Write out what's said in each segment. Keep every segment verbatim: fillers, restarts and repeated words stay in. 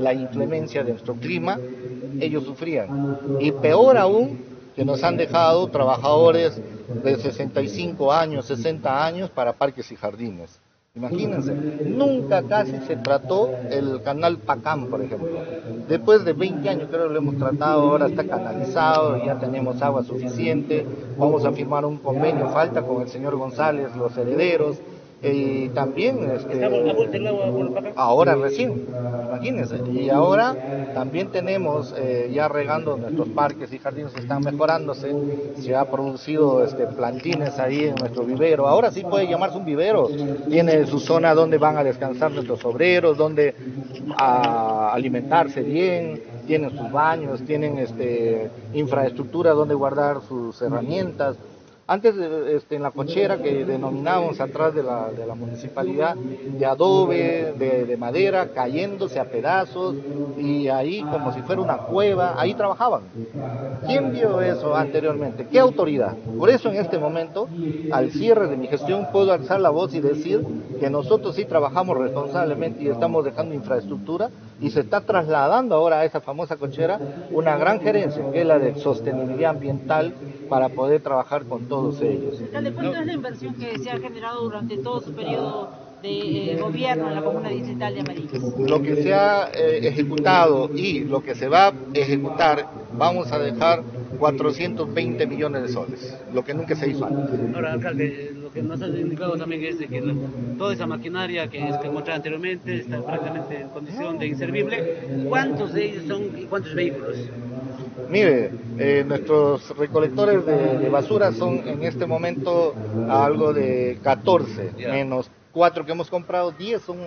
la inclemencia de nuestro clima, ellos sufrían. Y peor aún, que nos han dejado trabajadores de sesenta y cinco años, sesenta años para parques y jardines. Imagínense, nunca casi se trató el canal Pacán, por ejemplo. Después de veinte años creo que lo hemos tratado, ahora está canalizado, ya tenemos agua suficiente, vamos a firmar un convenio, falta con el señor González, los herederos, y también este, ahora recién, imagínense, y ahora también tenemos eh, ya regando nuestros parques y jardines, están mejorándose, se ha producido este, plantines ahí en nuestro vivero, ahora sí puede llamarse un vivero, tiene su zona donde van a descansar nuestros obreros, donde a alimentarse bien, tienen sus baños, tienen este, infraestructura donde guardar sus herramientas. Antes, este, en la cochera que denominábamos atrás de la, de la municipalidad, de adobe, de, de madera, cayéndose a pedazos, y ahí como si fuera una cueva, ahí trabajaban. ¿Quién vio eso anteriormente? ¿Qué autoridad? Por eso en este momento, al cierre de mi gestión, puedo alzar la voz y decir que nosotros sí trabajamos responsablemente y estamos dejando infraestructura, y se está trasladando ahora a esa famosa cochera una gran gerencia, que es la de sostenibilidad ambiental, para poder trabajar con todos ellos. Alcalde, ¿cuánto es la inversión que se ha generado durante todo su periodo de eh, gobierno en la comuna distrital de Amariques? Lo que se ha eh, ejecutado y lo que se va a ejecutar, vamos a dejar cuatrocientos veinte millones de soles, lo que nunca se hizo antes. Ahora, alcalde, lo que nos has indicado también es de que la, toda esa maquinaria que se encontraba anteriormente está prácticamente en condición de inservible. ¿Cuántos de ellos son y cuántos vehículos? Mire, eh, nuestros recolectores de, de basura son en este momento algo de catorce, yeah. Menos cuatro que hemos comprado, diez son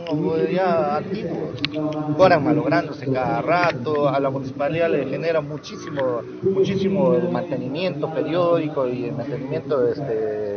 ya antiguos, fueran malográndose cada rato, a la municipalidad le genera muchísimo, muchísimo el mantenimiento periódico y el mantenimiento este,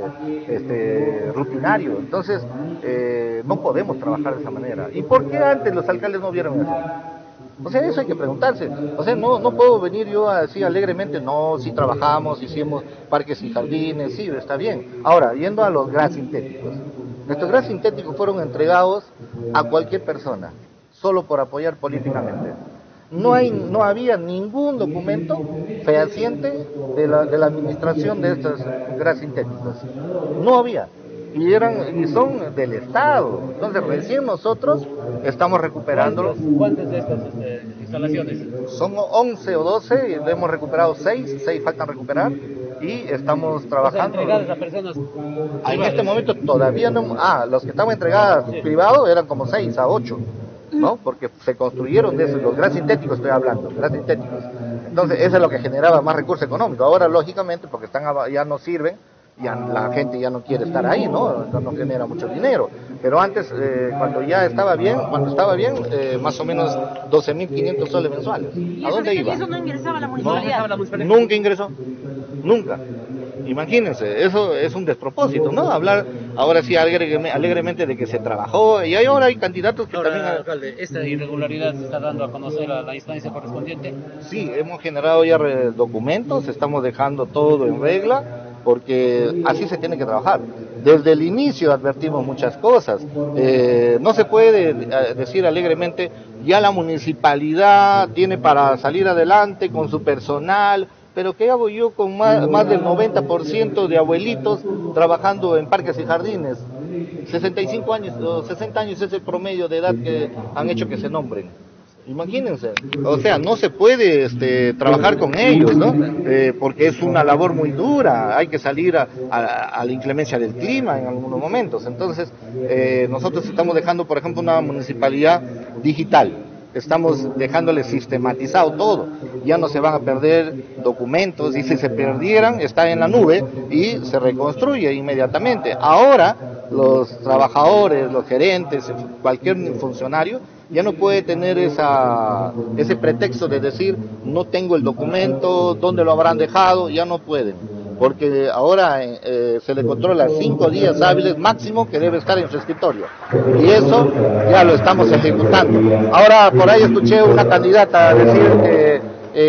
este, rutinario, entonces eh, no podemos trabajar de esa manera. ¿Y por qué antes los alcaldes no vieron eso? O sea, eso hay que preguntarse. O sea, no, no puedo venir yo así alegremente, no, sí trabajamos, hicimos parques y jardines, sí, está bien. Ahora, yendo a los gas sintéticos. Nuestros gas sintéticos fueron entregados a cualquier persona, solo por apoyar políticamente. No, hay, no había ningún documento fehaciente de la, de la administración de estos gas sintéticos. No había. Y, eran, y son del Estado. Entonces recién nosotros estamos recuperándolos. ¿Cuántas de estas este, instalaciones? Son once o doce, hemos recuperado seis, seis faltan recuperar y estamos trabajando. O sea, entregadas a personas ah, en este momento todavía no, ah, los que estaban entregadas sí. Privados eran como seis a ocho, ¿no? Porque se construyeron de esos, los gas sintéticos estoy hablando, gas sintéticos. Entonces eso es lo que generaba más recurso económico. Ahora lógicamente porque están ya no sirven, ya la gente ya no quiere estar ahí, ¿no? No, no genera mucho dinero. Pero antes, eh, cuando ya estaba bien, cuando estaba bien, eh, más o menos doce mil quinientos soles mensuales. ¿A dónde iba? ¿Eso no ingresaba a la municipalidad? No, nunca ingresó, nunca. Imagínense, eso es un despropósito, ¿no? Hablar ahora sí alegremente, alegremente de que se trabajó y ahora hay candidatos que ahora, también... Alcalde, ¿esta irregularidad se está dando a conocer a la instancia correspondiente? Sí, hemos generado ya documentos, estamos dejando todo en regla, porque así se tiene que trabajar. Desde el inicio advertimos muchas cosas. Eh, no se puede decir alegremente, ya la municipalidad tiene para salir adelante con su personal, pero ¿qué hago yo con más, más del noventa por ciento de abuelitos trabajando en parques y jardines? sesenta y cinco años o sesenta años es el promedio de edad que han hecho que se nombren. Imagínense, o sea, no se puede este, trabajar con ellos, ¿no? Eh, porque es una labor muy dura, hay que salir a, a, a la inclemencia del clima en algunos momentos. Entonces, eh, nosotros estamos dejando, por ejemplo, una municipalidad digital. Estamos dejándole sistematizado todo, ya no se van a perder documentos y si se perdieran está en la nube y se reconstruye inmediatamente. Ahora los trabajadores, los gerentes, cualquier funcionario ya no puede tener esa, ese pretexto de decir no tengo el documento, ¿dónde lo habrán dejado? Ya no pueden, porque ahora eh, se le controla cinco días hábiles máximo que debe estar en su escritorio y eso ya lo estamos ejecutando. Ahora por ahí escuché una candidata a decir que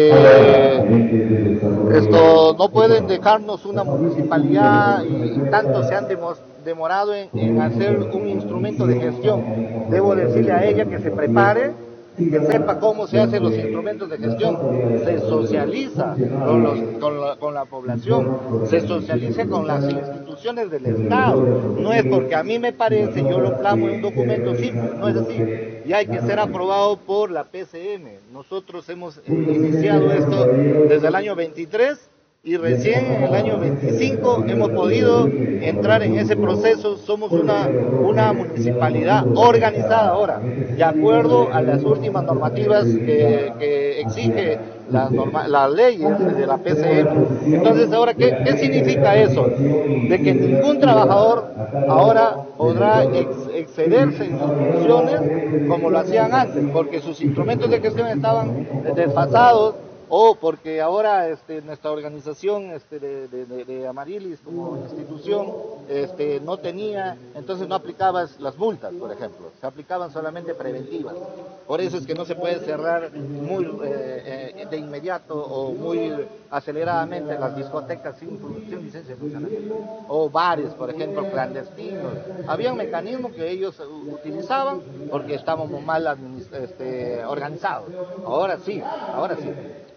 eh, esto no pueden dejarnos una municipalidad y, y tanto se han demostrado demorado en, en hacer un instrumento de gestión. Debo decirle a ella que se prepare que sepa cómo se hacen los instrumentos de gestión, se socializa con, los, con, la, con la población, se socializa con las instituciones del Estado. No es porque a mí me parece, yo lo plamo en un documento simple, no es así, y hay que ser aprobado por la P C M. Nosotros hemos iniciado esto desde el año veintitrés, y recién en el año veinticinco hemos podido entrar en ese proceso. Somos una, una municipalidad organizada ahora, de acuerdo a las últimas normativas que, que exige las, norma, las leyes de la P C M. Entonces, ahora, ¿qué, qué significa eso? De que ningún trabajador ahora podrá ex, excederse en sus funciones como lo hacían antes, porque sus instrumentos de gestión estaban desfasados, o porque ahora este, nuestra organización este, de, de, de Amarilis como institución este, no tenía, entonces no aplicaba las multas, por ejemplo, se aplicaban solamente preventivas. Por eso es que no se puede cerrar muy eh, eh, de inmediato o muy aceleradamente las discotecas sin, sin licencia de funcionamiento, o bares, por ejemplo, clandestinos. Había un mecanismo que ellos utilizaban porque estábamos mal este, organizados. Ahora sí, ahora sí.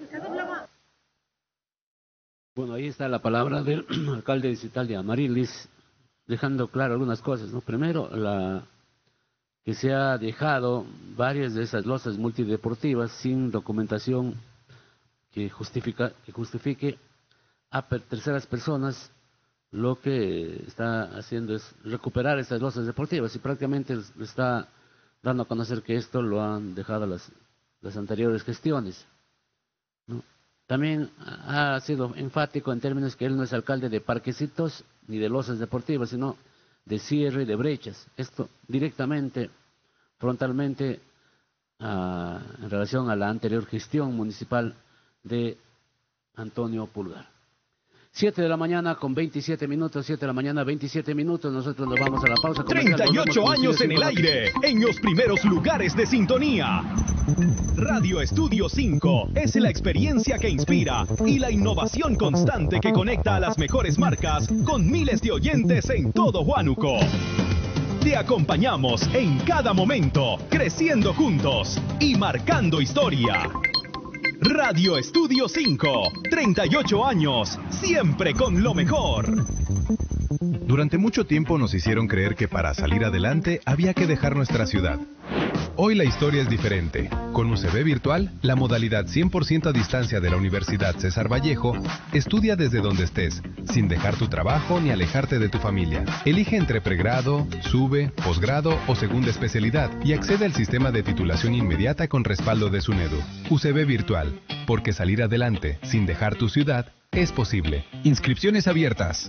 Bueno, ahí está la palabra del alcalde distrital de Amarilis, dejando claro algunas cosas, ¿no? Primero, la que se ha dejado varias de esas losas multideportivas sin documentación que, justifica, que justifique a terceras personas. Lo que está haciendo es recuperar esas losas deportivas y prácticamente está dando a conocer que esto lo han dejado las, las anteriores gestiones, ¿no? También ha sido enfático en términos que él no es alcalde de parquecitos ni de losas deportivas, sino de cierre de brechas. Esto directamente, frontalmente, uh, en relación a la anterior gestión municipal de Antonio Pulgar. siete de la mañana con veintisiete minutos, siete de la mañana, veintisiete minutos, nosotros nos vamos a la pausa. treinta y ocho años en el aire, en los primeros lugares de sintonía. Radio Estudio cinco es la experiencia que inspira y la innovación constante que conecta a las mejores marcas con miles de oyentes en todo Huánuco. Te acompañamos en cada momento, creciendo juntos y marcando historia. Radio Estudio cinco, treinta y ocho años, siempre con lo mejor. Durante mucho tiempo nos hicieron creer que para salir adelante había que dejar nuestra ciudad. Hoy la historia es diferente. Con U C B Virtual, la modalidad cien por ciento a distancia de la Universidad César Vallejo, estudia desde donde estés, sin dejar tu trabajo ni alejarte de tu familia. Elige entre pregrado, sube, posgrado o segunda especialidad y accede al sistema de titulación inmediata con respaldo de SUNEDU. U C B Virtual, porque salir adelante sin dejar tu ciudad es posible. Inscripciones abiertas.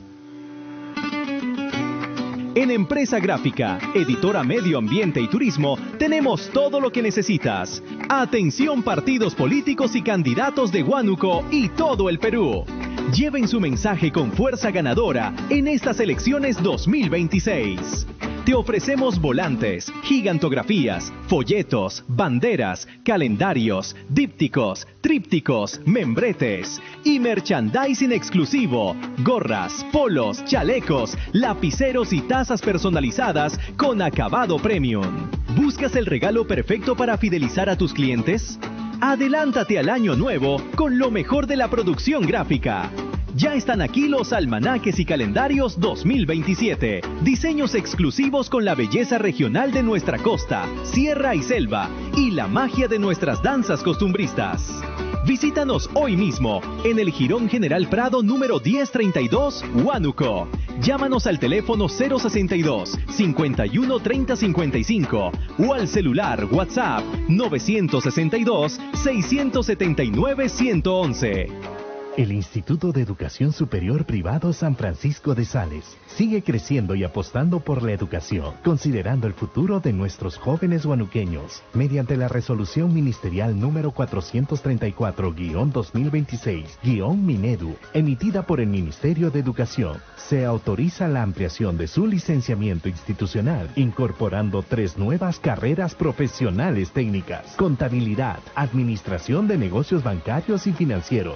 En Empresa Gráfica, editora Medio Ambiente y Turismo, tenemos todo lo que necesitas. Atención partidos políticos y candidatos de Huánuco y todo el Perú. Lleven su mensaje con fuerza ganadora en estas elecciones dos mil veintiséis. Te ofrecemos volantes, gigantografías, folletos, banderas, calendarios, dípticos, trípticos, membretes y merchandising exclusivo, gorras, polos, chalecos, lapiceros y tazas personalizadas con acabado premium. ¿Buscas el regalo perfecto para fidelizar a tus clientes? Adelántate al año nuevo con lo mejor de la producción gráfica. Ya están aquí los almanaques y calendarios dos mil veintisiete. Diseños exclusivos con la belleza regional de nuestra costa, sierra y selva, y la magia de nuestras danzas costumbristas. Visítanos hoy mismo en el Jirón General Prado número diez treinta y dos, Huánuco. Llámanos al teléfono cero sesenta y dos, cincuenta y uno, treinta cincuenta y cinco o al celular WhatsApp novecientos sesenta y dos, seiscientos setenta y nueve, ciento once. El Instituto de Educación Superior Privado San Francisco de Sales sigue creciendo y apostando por la educación, considerando el futuro de nuestros jóvenes huanuqueños. Mediante la resolución ministerial número cuatrocientos treinta y cuatro guión dos mil veintiséis guión Minedu, emitida por el Ministerio de Educación, se autoriza la ampliación de su licenciamiento institucional, incorporando tres nuevas carreras profesionales técnicas: contabilidad, administración de negocios bancarios y financieros,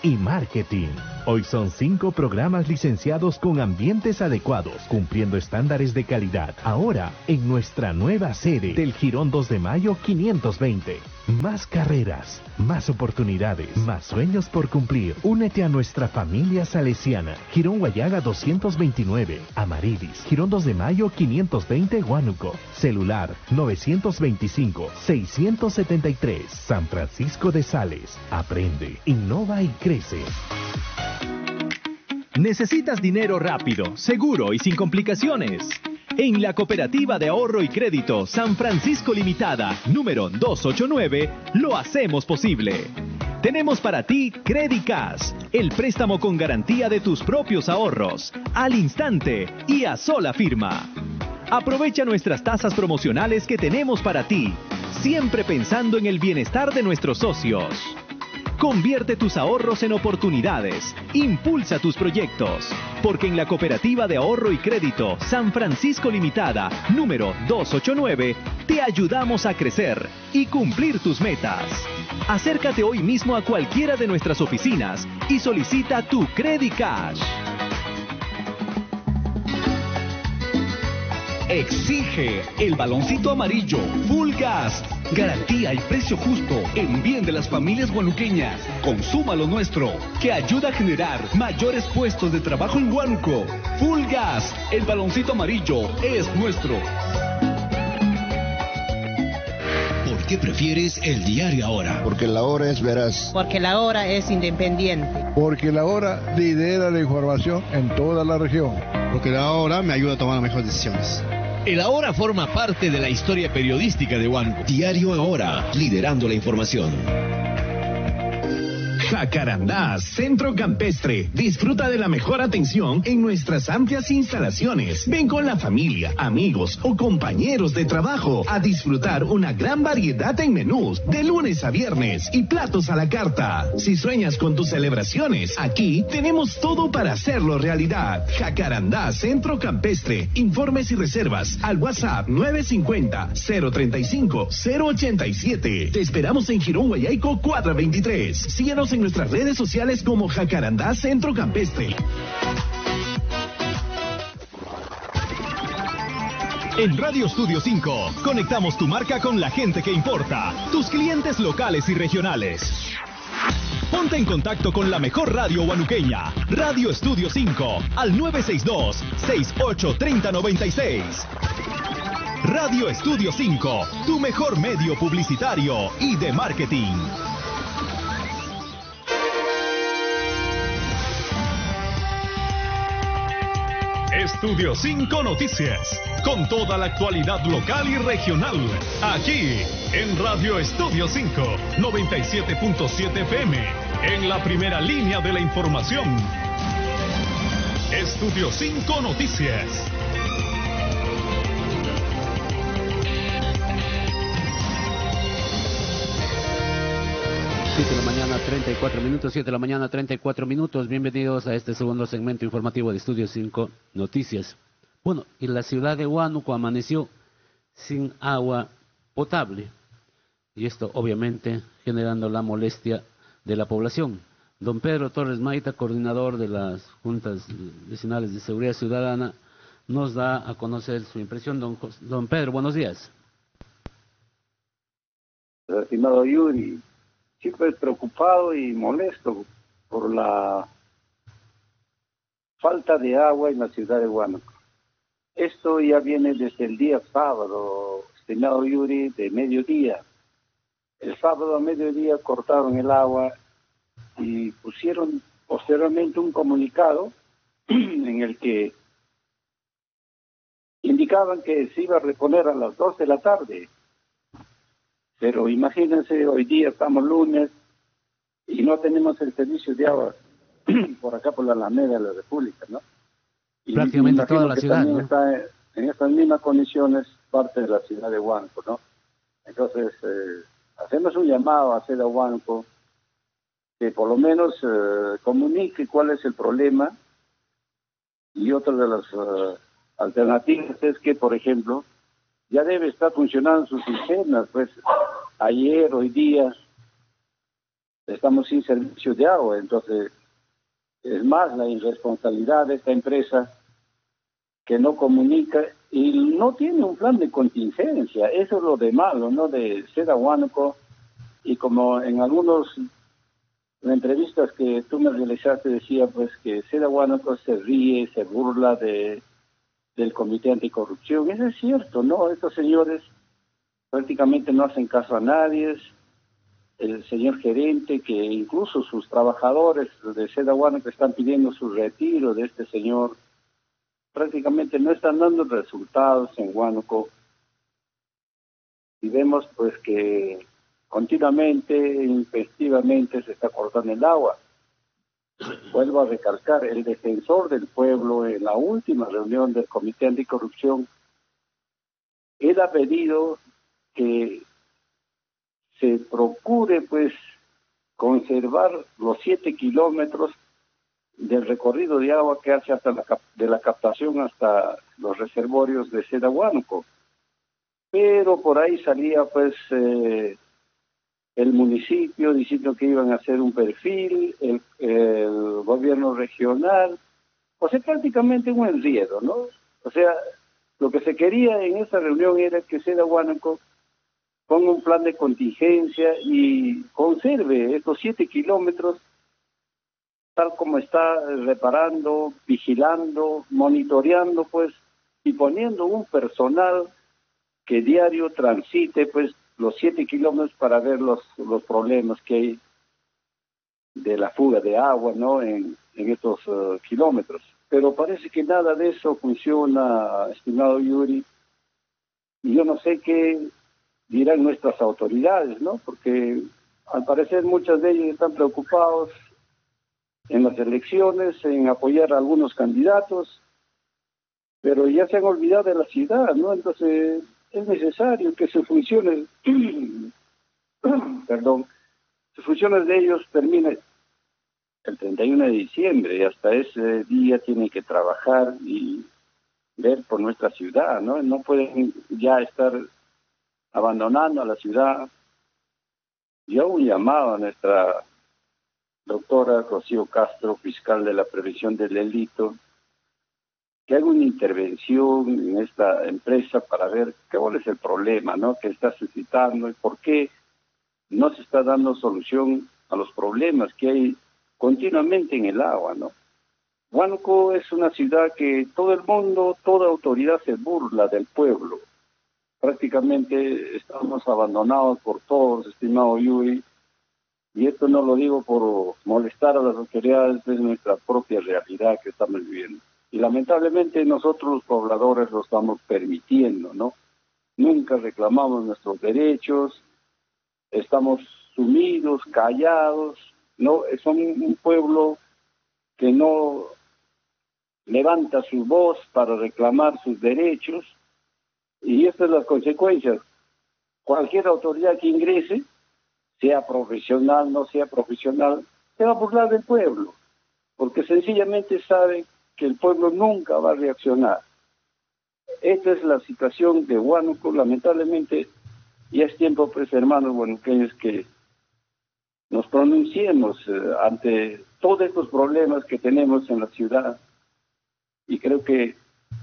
y marketing. Hoy son cinco programas licenciados con ambientes adecuados, cumpliendo estándares de calidad. Ahora, en nuestra nueva sede del Jirón dos de Mayo quinientos veinte. Más carreras, más oportunidades, más sueños por cumplir. Únete a nuestra familia salesiana. Jirón Guayaga doscientos veintinueve, Amarilis. Jirón dos de Mayo quinientos veinte, Huánuco. Celular novecientos veinticinco, seiscientos setenta y tres. San Francisco de Sales. Aprende, innova y crece. ¿Necesitas dinero rápido, seguro y sin complicaciones? En la Cooperativa de Ahorro y Crédito San Francisco Limitada, número doscientos ochenta y nueve, lo hacemos posible. Tenemos para ti Credicash, el préstamo con garantía de tus propios ahorros, al instante y a sola firma. Aprovecha nuestras tasas promocionales que tenemos para ti, siempre pensando en el bienestar de nuestros socios. Convierte tus ahorros en oportunidades. Impulsa tus proyectos. Porque en la Cooperativa de Ahorro y Crédito San Francisco Limitada, número doscientos ochenta y nueve, te ayudamos a crecer y cumplir tus metas. Acércate hoy mismo a cualquiera de nuestras oficinas y solicita tu Credicash. Exige el baloncito amarillo Full Gas. Garantía y precio justo en bien de las familias huanuqueñas. Consuma lo nuestro, que ayuda a generar mayores puestos de trabajo en Huánuco. Full Gas, el baloncito amarillo es nuestro. ¿Por qué prefieres el diario Ahora? Porque la hora es veraz. Porque la hora es independiente. Porque la hora lidera la información en toda la región. Porque la hora me ayuda a tomar las mejores decisiones. El Ahora forma parte de la historia periodística de Huánuco. Diario Ahora, liderando la información. Jacarandá, Centro Campestre. Disfruta de la mejor atención en nuestras amplias instalaciones. Ven con la familia, amigos o compañeros de trabajo a disfrutar una gran variedad en menús de lunes a viernes y platos a la carta. Si sueñas con tus celebraciones, aquí tenemos todo para hacerlo realidad. Jacarandá, Centro Campestre. Informes y reservas al WhatsApp nueve cinco cero, cero tres cinco, cero ocho siete. Te esperamos en Jirón Guayaico cuatrocientos veintitrés. Síguenos en nuestras redes sociales como Jacarandá Centro Campestre. En Radio Estudio cinco, conectamos tu marca con la gente que importa, tus clientes locales y regionales. Ponte en contacto con la mejor radio huanuqueña, Radio Estudio cinco, al nueve seis dos, seis ocho tres cero nueve seis. Radio Estudio cinco, tu mejor medio publicitario y de marketing. Estudio cinco Noticias, con toda la actualidad local y regional, aquí en Radio Estudio cinco, noventa y siete punto siete F M, en la primera línea de la información. Estudio cinco Noticias. siete de la mañana, treinta y cuatro minutos, siete de la mañana, treinta y cuatro minutos. Bienvenidos a este segundo segmento informativo de Estudio cinco Noticias. Bueno, y la ciudad de Huánuco amaneció sin agua potable. Y esto, obviamente, generando la molestia de la población. Don Pedro Torres Maita, coordinador de las Juntas Vecinales de Seguridad Ciudadana, nos da a conocer su impresión. Don, don Pedro, buenos días. Estimado Yuri, siempre preocupado y molesto por la falta de agua en la ciudad de Huánuco. Esto ya viene desde el día sábado, estimado Yuri, de mediodía. El sábado a mediodía cortaron el agua y pusieron posteriormente un comunicado en el que indicaban que se iba a reponer a las dos de la tarde. Pero imagínense, hoy día estamos lunes y no tenemos el servicio de agua por acá por la Alameda de la República, ¿no? Y prácticamente toda la ciudad, ¿no? Está en estas mismas condiciones parte de la ciudad de Huánuco, ¿no? Entonces, eh, hacemos un llamado a hacer a Huánuco que por lo menos eh, comunique cuál es el problema, y otra de las uh, alternativas es que, por ejemplo, ya debe estar funcionando sus sistemas, pues ayer, hoy día, estamos sin servicio de agua. Entonces, es más la irresponsabilidad de esta empresa que no comunica y no tiene un plan de contingencia. Eso es lo de malo, ¿no? De Seda Huánuco, y como en algunos entrevistas que tú me realizaste decía pues que Seda Huánuco se ríe, se burla de del Comité Anticorrupción. Eso es cierto, ¿no? Estos señores prácticamente no hacen caso a nadie. El señor gerente, que incluso sus trabajadores de Seda Huánuco están pidiendo su retiro de este señor, prácticamente no están dando resultados en Huánuco. Y vemos pues que continuamente, intempestivamente se está cortando el agua. Vuelvo a recalcar, el defensor del pueblo en la última reunión del Comité Anticorrupción, él ha pedido que se procure pues conservar los siete kilómetros del recorrido de agua que hace hasta la cap de la captación hasta los reservorios de Seda Huánuco. Pero por ahí salía pues eh, el municipio diciendo que iban a hacer un perfil, el, el gobierno regional, o sea, prácticamente un enredo, ¿no? O sea, lo que se quería en esa reunión era que Seda Huánuco ponga un plan de contingencia y conserve estos siete kilómetros tal como está, reparando, vigilando, monitoreando, pues, y poniendo un personal que diario transite, pues, los siete kilómetros para ver los, los problemas que hay de la fuga de agua, ¿no?, en, en estos uh, kilómetros. Pero parece que nada de eso funciona, estimado Yuri, y yo no sé qué dirán nuestras autoridades, ¿no?, porque al parecer muchas de ellas están preocupados en las elecciones, en apoyar a algunos candidatos, pero ya se han olvidado de la ciudad, ¿no? Entonces es necesario que sus funciones, perdón, sus funciones de ellos terminen el treinta y uno de diciembre, y hasta ese día tienen que trabajar y ver por nuestra ciudad, ¿no? No pueden ya estar abandonando a la ciudad. Yo un llamado a nuestra doctora Rocío Castro, fiscal de la prevención del delito, que haga una intervención en esta empresa para ver cuál es el problema, ¿no?, que está suscitando y por qué no se está dando solución a los problemas que hay continuamente en el agua, ¿no? Huánuco es una ciudad que todo el mundo, toda autoridad se burla del pueblo. Prácticamente estamos abandonados por todos, estimado Yuri, y esto no lo digo por molestar a las autoridades, es nuestra propia realidad que estamos viviendo. Y lamentablemente nosotros los pobladores lo estamos permitiendo, ¿no? Nunca reclamamos nuestros derechos, estamos sumidos, callados, ¿no? Son un pueblo que no levanta su voz para reclamar sus derechos, y estas son las consecuencias. Cualquier autoridad que ingrese, sea profesional, no sea profesional, se va a burlar del pueblo, porque sencillamente sabe que el pueblo nunca va a reaccionar. Esta es la situación de Huánuco, lamentablemente, y es tiempo, pues, hermanos huanuqueños, que nos pronunciemos eh, ante todos estos problemas que tenemos en la ciudad, y creo que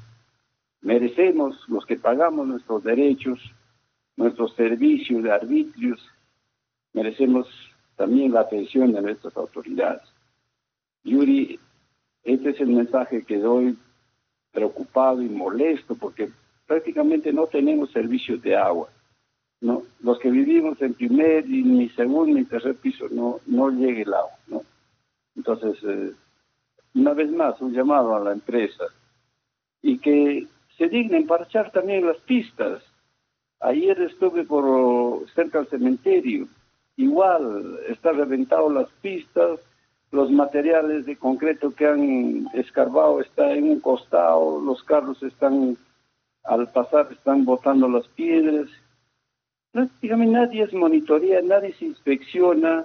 merecemos, los que pagamos nuestros derechos, nuestros servicios de arbitrios, merecemos también la atención de nuestras autoridades. Yuri, este es el mensaje que doy, preocupado y molesto, porque prácticamente no tenemos servicios de agua, ¿no? Los que vivimos en primer, y ni segundo, ni tercer piso, no, no llega el agua, ¿no? Entonces, eh, una vez más, un llamado a la empresa, y que se dignen parchar también las pistas. Ayer estuve por cerca del cementerio, igual, está reventado las pistas, los materiales de concreto que han escarbado están en un costado, los carros están, al pasar, están botando las piedras. Prácticamente nadie es monitorea, nadie se inspecciona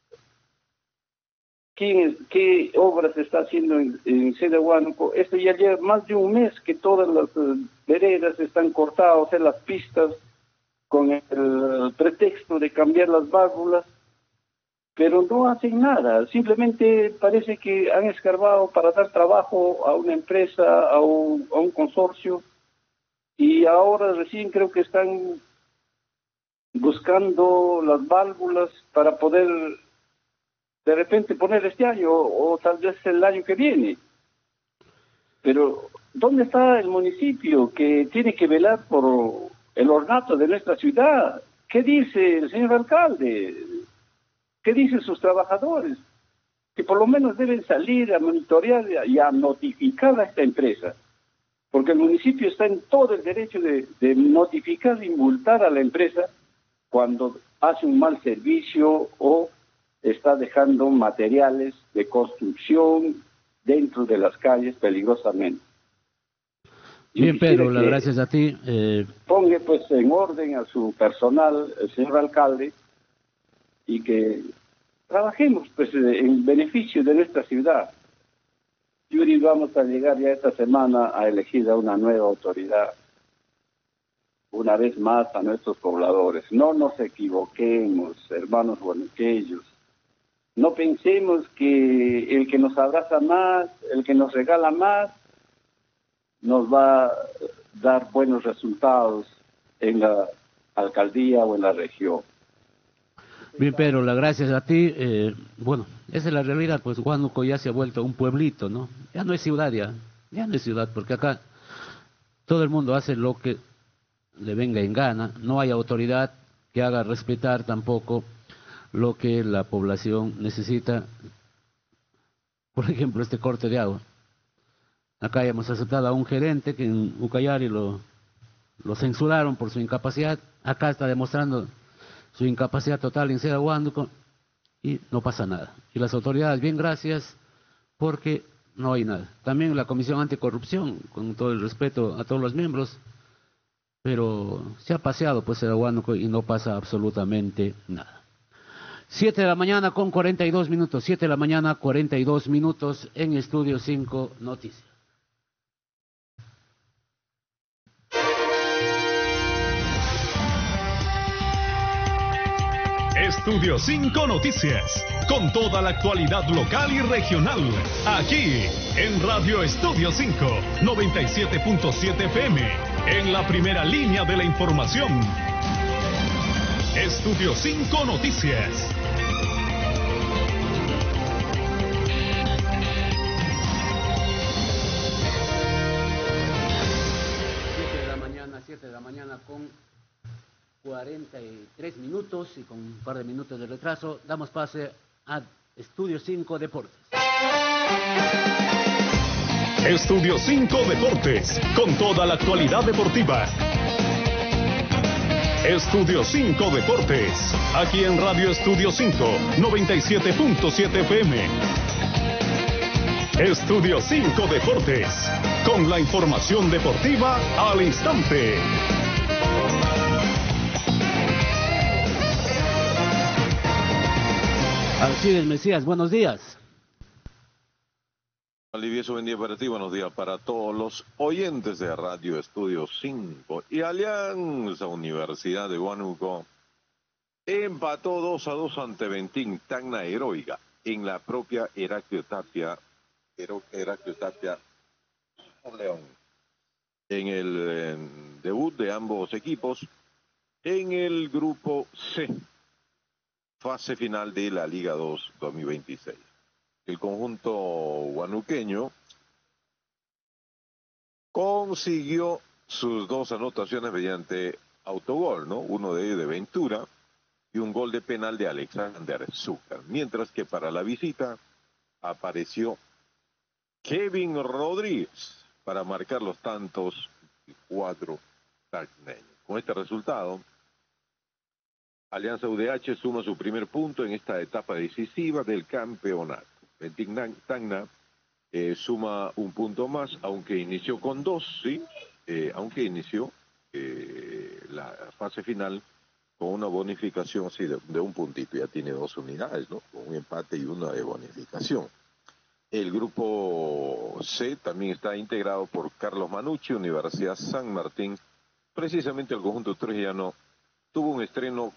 quién es, qué obras se está haciendo en, en Seda Huánuco. Esto ya lleva más de un mes que todas las uh, veredas están cortadas, o sea, las pistas, con el pretexto de cambiar las válvulas. pero no hacen nada, simplemente parece que han escarbado para dar trabajo a una empresa, a un, a un consorcio, y ahora recién creo que están buscando las válvulas para poder de repente poner este año o tal vez el año que viene. Pero ¿dónde está el municipio que tiene que velar por el ornato de nuestra ciudad? ¿Qué dice el señor alcalde? ¿Qué dicen sus trabajadores? Que por lo menos deben salir a monitorear y a notificar a esta empresa, porque el municipio está en todo el derecho de, de notificar y multar a la empresa cuando hace un mal servicio o está dejando materiales de construcción dentro de las calles peligrosamente. Bien, Pedro, las gracias a ti. Eh... Ponga pues en orden a su personal, el señor alcalde, y que trabajemos pues en beneficio de nuestra ciudad. Yuri, vamos a llegar ya esta semana a elegir a una nueva autoridad, una vez más a nuestros pobladores. No nos equivoquemos, hermanos guanuqueños. No pensemos que el que nos abraza más, el que nos regala más, nos va a dar buenos resultados en la alcaldía o en la región. Bien, Pedro, las gracias a ti. Eh, bueno, esa es la realidad, pues Huánuco ya se ha vuelto un pueblito, ¿no? Ya no es ciudad, ya, ya no es ciudad, porque acá todo el mundo hace lo que le venga en gana, no hay autoridad que haga respetar tampoco lo que la población necesita. Por ejemplo, este corte de agua. Acá hemos aceptado a un gerente que en Ucayali lo, lo censuraron por su incapacidad. Acá está demostrando su incapacidad total en ser Huánuco y no pasa nada. Y las autoridades, bien, gracias, porque no hay nada. También la Comisión Anticorrupción, con todo el respeto a todos los miembros, pero se ha paseado pues el Huánuco y no pasa absolutamente nada. Siete de la mañana con cuarenta y dos minutos, siete de la mañana cuarenta y dos minutos en Estudio cinco Noticias. Estudio cinco Noticias, con toda la actualidad local y regional, aquí en Radio Estudio cinco, noventa y siete punto siete F M, en la primera línea de la información. Estudio cinco Noticias. siete de la mañana, siete de la mañana con cuarenta y tres minutos y con un par de minutos de retraso, damos pase a Estudio cinco Deportes. Estudio cinco Deportes, con toda la actualidad deportiva. Estudio cinco Deportes, aquí en Radio Estudio cinco, noventa y siete punto siete F M. Estudio cinco Deportes, con la información deportiva al instante. Alcides Mesías, buenos días. Alivieso, buen día para ti, buenos días para todos los oyentes de Radio Estudio cinco. Y Alianza Universidad de Huánuco empató dos a dos ante Bentín Tacna Heroica en la propia Heraclio Tapia, Heraclio Tapia León. En el eh, debut de ambos equipos en el grupo C, fase final de la Liga dos dos mil veintiséis. El conjunto huanuqueño consiguió sus dos anotaciones mediante autogol, ¿no? Uno de ellos de Ventura y un gol de penal de Alexander Zúcar. Mientras que para la visita apareció Kevin Rodríguez para marcar los tantos y cuatro tacneños. Con este resultado, Alianza U D H suma su primer punto en esta etapa decisiva del campeonato. Bentín Tacna eh, suma un punto más, aunque inició con dos, sí, eh, aunque inició eh, la fase final con una bonificación así de, de un puntito, ya tiene dos unidades, ¿no? Con un empate y una de bonificación. El grupo C también está integrado por Carlos Manucci, Universidad San Martín. Precisamente el conjunto trujillano tuvo un estreno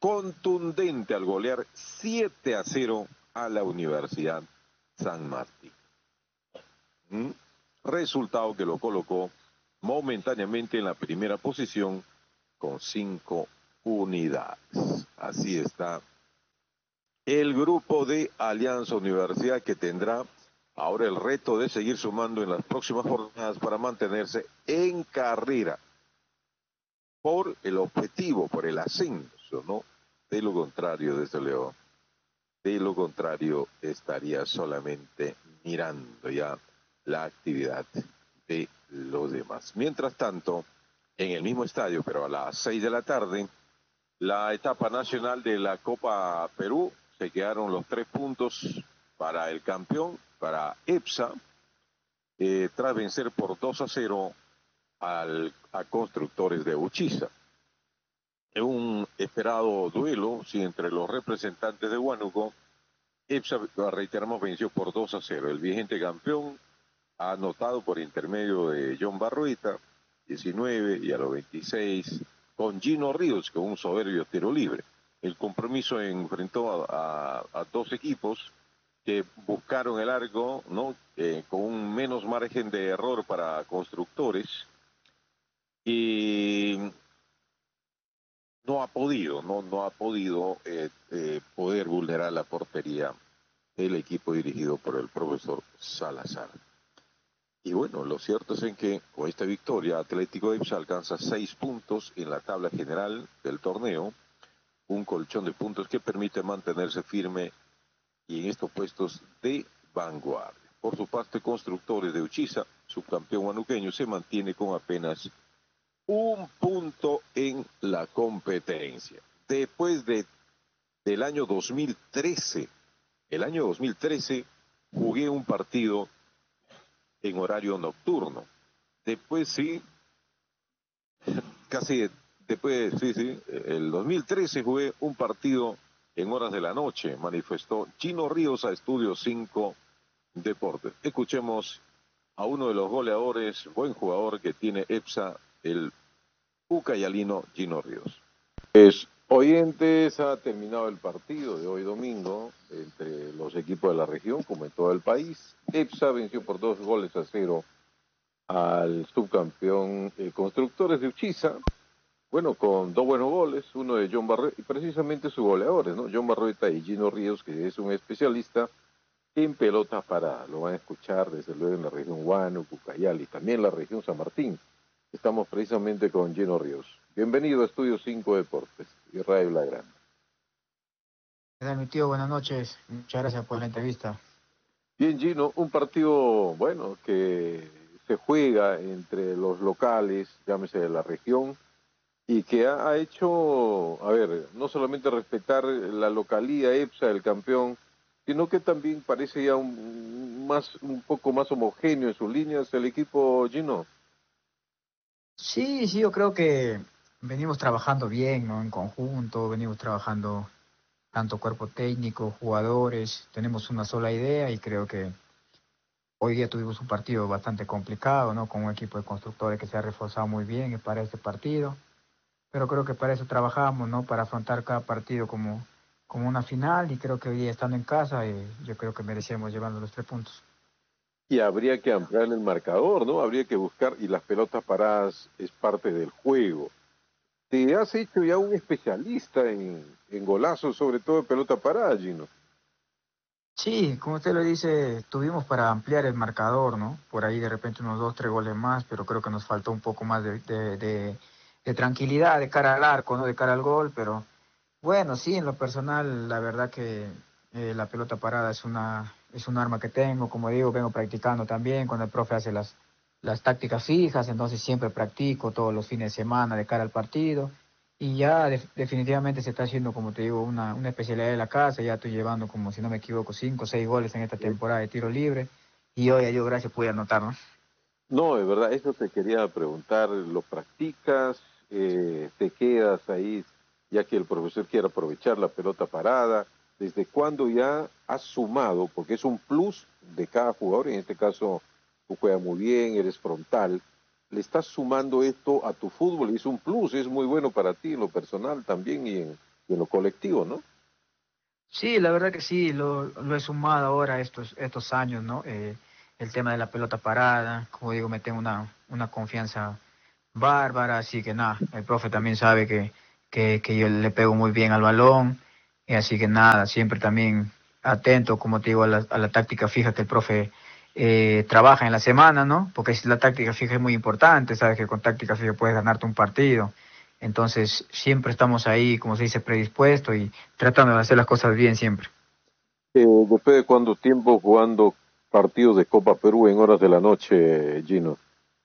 contundente al golear siete a cero a la Universidad San Martín. ¿Mm? Resultado que lo colocó momentáneamente en la primera posición con cinco unidades. Así está el grupo de Alianza Universidad, que tendrá ahora el reto de seguir sumando en las próximas jornadas para mantenerse en carrera por el objetivo, por el ascenso, ¿no? De lo contrario, desde luego, de lo contrario estaría solamente mirando ya la actividad de los demás. Mientras tanto, en el mismo estadio, pero a las seis de la tarde, la etapa nacional de la Copa Perú, se quedaron los tres puntos para el campeón, para EPSA, eh, tras vencer por dos a cero al, a Constructores de Uchiza. En un esperado duelo, sí, entre los representantes de Huánuco, EPSA, reiteramos, venció por dos a cero. El vigente campeón ha anotado por intermedio de John Barrueta, diecinueve, y a los veintiséis, con Gino Ríos, con un soberbio tiro libre. El compromiso enfrentó a, a, a dos equipos que buscaron el arco, ¿no? Eh, con un menos margen de error para Constructores, y no ha podido, no, no ha podido eh, eh, poder vulnerar la portería del equipo dirigido por el profesor Salazar. Y bueno, lo cierto es en que con esta victoria Atlético de EPSA alcanza seis puntos en la tabla general del torneo, un colchón de puntos que permite mantenerse firme y en estos puestos de vanguardia. Por su parte, Constructores de Uchiza, subcampeón huanuqueño, se mantiene con apenas un punto en la competencia. Después de, del año dos mil trece, el año dos mil trece jugué un partido en horario nocturno. Después sí, casi después, sí, sí, el dos mil trece jugué un partido en horas de la noche, manifestó Gino Ríos a Estudio cinco Deportes. Escuchemos a uno de los goleadores, buen jugador que tiene EPSA, el ucayalino Gino Ríos. Pues, oyentes, ha terminado el partido de hoy domingo entre los equipos de la región, como en todo el país. EPSA venció por dos goles a cero al subcampeón eh, Constructores de Uchiza, bueno, con dos buenos goles, uno de John Barrueta, y precisamente sus goleadores, ¿no? John Barrueta y Gino Ríos, que es un especialista en pelotas paradas. Lo van a escuchar desde luego en la región Huánuco, Ucayali, también en la región San Martín. Estamos precisamente con Gino Ríos. Bienvenido a Estudio cinco Deportes y Radio La Grande. ¿Qué tal, mi tío? Buenas noches. Muchas gracias por la entrevista. Bien, Gino, un partido, bueno, que se juega entre los locales, llámese de la región, y que ha, ha hecho, a ver, no solamente respetar la localía EPSA, el campeón, sino que también parece ya un, más, un poco más homogéneo en sus líneas el equipo, Gino. Sí, sí, yo creo que venimos trabajando bien, ¿no? En conjunto, venimos trabajando tanto cuerpo técnico, jugadores, tenemos una sola idea y creo que hoy día tuvimos un partido bastante complicado, ¿no? Con un equipo de Constructores que se ha reforzado muy bien para este partido, pero creo que para eso trabajamos, ¿no? Para afrontar cada partido como, como una final, y creo que hoy día estando en casa, eh, yo creo que merecemos llevarnos los tres puntos. Y habría que ampliar el marcador, ¿no? Habría que buscar, y las pelotas paradas es parte del juego. Te has hecho ya un especialista en, en golazos, sobre todo en pelota parada, Gino. Sí, como usted lo dice, tuvimos para ampliar el marcador, ¿no? Por ahí de repente unos dos, tres goles más, pero creo que nos faltó un poco más de, de, de, de tranquilidad de cara al arco, ¿no? De cara al gol, pero bueno, sí, en lo personal, la verdad que eh, la pelota parada es una es un arma que tengo, como digo, vengo practicando también, cuando el profe hace las, las tácticas fijas, entonces siempre practico todos los fines de semana de cara al partido, y ya de, definitivamente se está haciendo, como te digo, una, una especialidad de la casa. Ya estoy llevando, como si no me equivoco, cinco o seis goles en esta temporada de tiro libre, y hoy a Dios gracias pude anotar, ¿no? No, de verdad, eso te quería preguntar, ¿lo practicas? Eh, ¿te quedas ahí ya que el profesor quiere aprovechar la pelota parada? ¿Desde cuándo ya has sumado? Porque es un plus de cada jugador, en este caso tú juegas muy bien, eres frontal, le estás sumando esto a tu fútbol, y es un plus, es muy bueno para ti en lo personal también y en, de lo colectivo, ¿no? Sí, la verdad que sí, lo, lo he sumado ahora estos, estos años, ¿no? Eh, el tema de la pelota parada, como digo, me tengo una, una confianza bárbara, así que nada, el profe también sabe que, que, que yo le pego muy bien al balón, y así que nada, siempre también atento, como te digo, a la, a la táctica fija que el profe eh, trabaja en la semana, ¿no? Porque la táctica fija es muy importante, sabes que con táctica fija puedes ganarte un partido. Entonces, siempre estamos ahí, como se dice, predispuestos y tratando de hacer las cosas bien siempre. Eh, ¿Después de cuánto tiempo jugando partidos de Copa Perú en horas de la noche, Gino?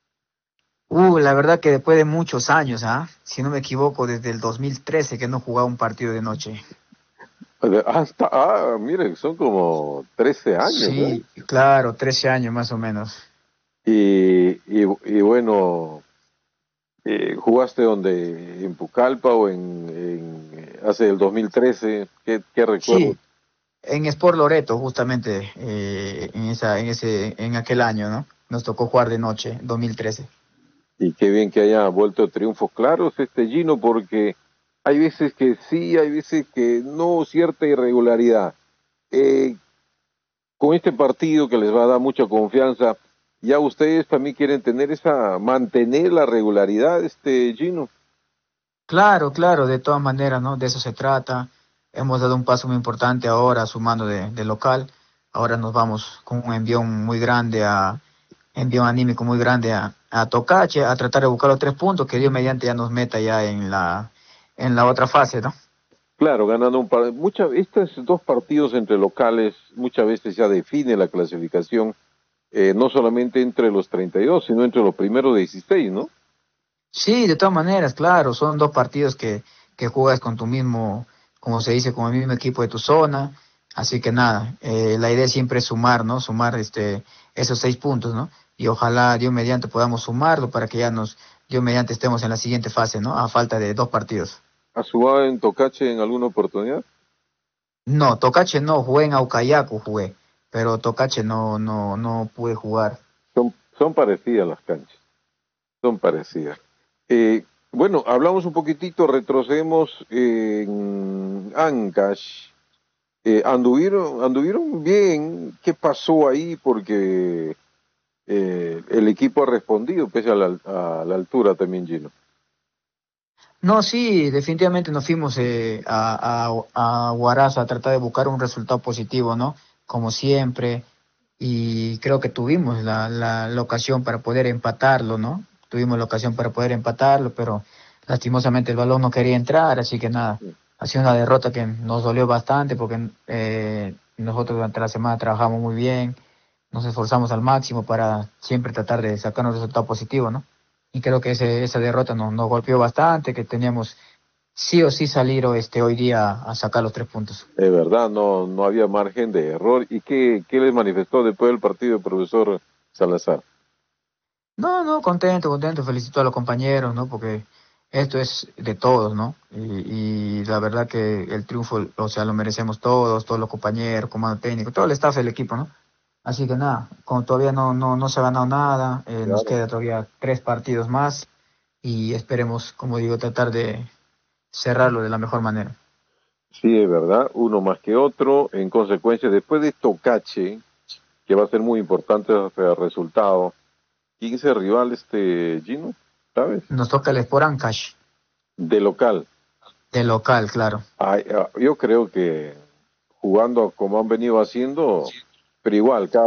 Uh, la verdad que después de muchos años, ¿ah? Si no me equivoco, desde el dos mil trece que no jugaba un partido de noche. Hasta, ah, miren, son como trece años, Sí, ¿eh? claro, trece años más o menos. Y, y, y bueno, eh, ¿jugaste donde? ¿En Pucallpa o en, en hace el dos mil trece? ¿Qué, qué recuerdo? Sí, en Sport Loreto, justamente, eh, en esa, en ese, en aquel año, ¿no? Nos tocó jugar de noche, dos mil trece. Y qué bien que haya vuelto triunfos claros este Gino, porque hay veces que sí, hay veces que no, cierta irregularidad. Eh, con este partido que les va a dar mucha confianza, ya ustedes también quieren tener esa, mantener la regularidad, este Gino. Claro, claro, de todas maneras, ¿no? De eso se trata. Hemos dado un paso muy importante ahora, sumando de, de local. Ahora nos vamos con un envión muy grande, a envión anímico muy grande a, a Tocache, a tratar de buscar los tres puntos, que Dios mediante ya nos meta ya en la, en la otra fase, ¿no? Claro, ganando un par, muchas, estos dos partidos entre locales muchas veces ya define la clasificación, eh, no solamente entre los treinta y dos, sino entre los primeros dieciséis, ¿no? Sí, de todas maneras, claro, son dos partidos que, que juegas con tu mismo, como se dice, con el mismo equipo de tu zona, así que nada, eh, la idea siempre es sumar, ¿no? Sumar este, esos seis puntos, ¿no? Y ojalá Dios mediante podamos sumarlo para que ya nos, Dios mediante estemos en la siguiente fase, ¿no? A falta de dos partidos. ¿Has jugado en Tocache en alguna oportunidad? No, Tocache no, jugué en Aucayacu, jugué, pero Tocache no, no, no pude jugar. Son, son parecidas las canchas, son parecidas. Eh, bueno, hablamos un poquitito, retrocedemos en Ancash. Eh, anduvieron, anduvieron bien. ¿Qué pasó ahí? Porque eh, el equipo ha respondido pese a la, a la altura también, Gino. No, sí, definitivamente nos fuimos eh, a, a, a Huaraz a tratar de buscar un resultado positivo, ¿no? Como siempre, y creo que tuvimos la, la, la ocasión para poder empatarlo, ¿no? Tuvimos la ocasión para poder empatarlo, pero lastimosamente el balón no quería entrar, así que nada, ha sido una derrota que nos dolió bastante porque eh, nosotros durante la semana trabajamos muy bien, nos esforzamos al máximo para siempre tratar de sacar un resultado positivo, ¿no? Y creo que ese, esa derrota nos, nos golpeó bastante, que teníamos sí o sí salir este, hoy día a sacar los tres puntos. Es verdad, no, no había margen de error. ¿Y qué, qué les manifestó después del partido el profesor Salazar? No, no, contento, contento, felicito a los compañeros, ¿no? Porque esto es de todos, ¿no? Y, y la verdad que el triunfo, o sea, lo merecemos todos, todos los compañeros, comando técnico, todo el staff del equipo, ¿no? Así que nada, como todavía no, no, no se ha ganado nada, eh, claro. Nos queda todavía tres partidos más y esperemos, como digo, tratar de cerrarlo de la mejor manera. Sí, es verdad, uno más que otro. En consecuencia, después de Tocache, que va a ser muy importante el resultado, ¿quién es el rival, este Gino? ¿Sabes? Nos toca el Sport Ancash. De local. De local, claro. Ay, yo creo que jugando como han venido haciendo, pero igual, cada